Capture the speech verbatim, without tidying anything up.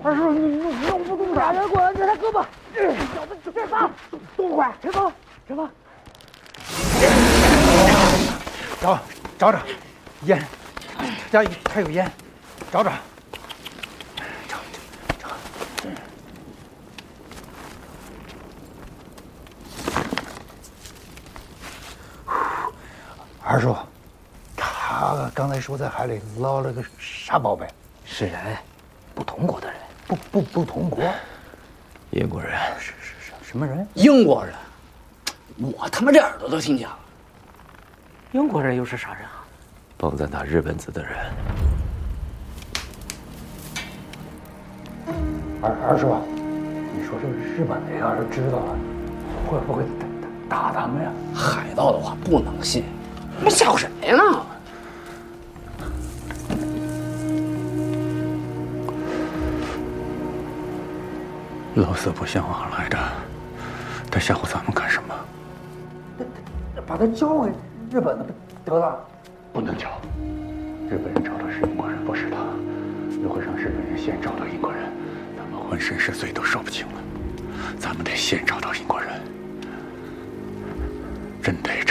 二叔，你弄弄不动他，人过来，给他胳膊，小子这吧，多快，这吧，这吧。 找找找，烟，家里还有烟，找找。找找找。二叔，他刚才说在海里捞了个啥宝贝？ 是人，不同国的人， 不不不同国。 英国人。 是是是，什么人？ 英国人。我他妈这耳朵都听见了。英国人又是啥人啊？ 帮咱打日本子的人。 二二叔，你说这日本的要是知道了，会不会打打他们呀？ 海盗的话不能信，他妈吓唬谁呢？ 老四不相往来的，他吓唬咱们干什么？ 把他交给日本的得了。 不能交。日本人找的是英国人，不是他。如果让日本人先找到英国人，咱们浑身是罪都说不清了。咱们得先找到英国人，真得